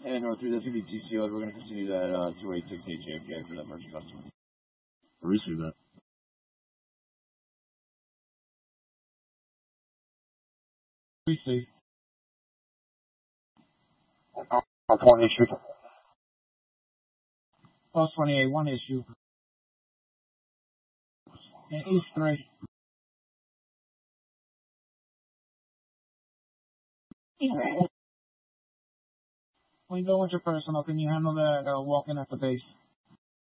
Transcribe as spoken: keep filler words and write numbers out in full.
And North three, that's going to be T C O. We're going to continue that uh, two eight six eight J F K for that merchant customer. Receive that. Receive. Mark one issue. Plus twenty-eight, one issue. And East three. When you go with your personal, can you handle that uh, walking at the base?